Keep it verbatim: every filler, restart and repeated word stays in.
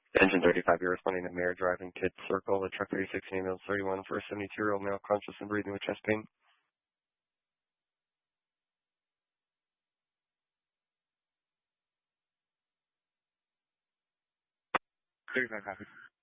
Engine thirty-five, you're responding to Mayor driving Kid Circle, the truck thirty-six, ambulance thirty-one for a seventy-two-year-old male conscious and breathing with chest pain. thirty-five, copy.